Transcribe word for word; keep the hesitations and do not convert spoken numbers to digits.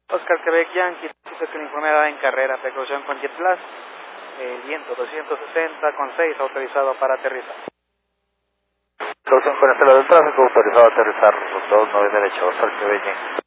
Oscar Quebec Yankee, dice que la informe en carrera, precaución con Jet Plus, el viento doscientos sesenta con seis, autorizado para aterrizar. Precaución con estela del tráfico, autorizado a aterrizar, dos nueve derecho, Oscar Quebec Yankee.